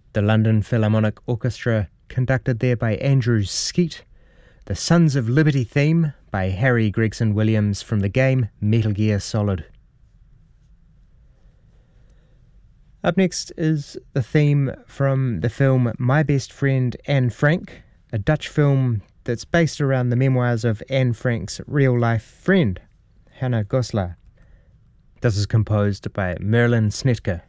The London Philharmonic Orchestra, conducted there by Andrew Skeet. The Sons of Liberty theme by Harry Gregson Williams from the game Metal Gear Solid. Up next is the theme from the film My Best Friend Anne Frank, a Dutch film that's based around the memoirs of Anne Frank's real-life friend, Hannah Goslar. This is composed by Merlin Snetke.